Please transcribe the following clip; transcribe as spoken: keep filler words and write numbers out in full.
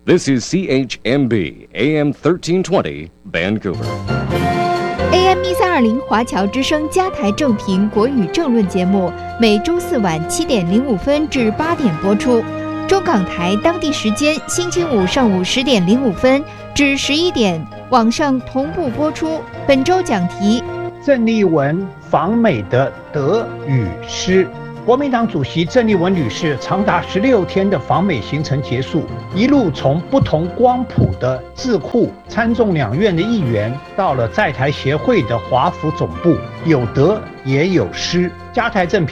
This is C H M B A M thirteen twenty Vancouver. A M 一三二零华侨之声加台正评国语政论节目，每周四晚七点零五分至八点播出。中港台当地时间星期五上午十点零五分至十一点，网上同步播出。本周讲题： 郑丽文访美的得与失。国民党主席郑丽文女士长达十六天的访美行程结束，一路从不同光谱的智库、参众两院的议员，到了在台协会的华府总部，有得也有失。加台正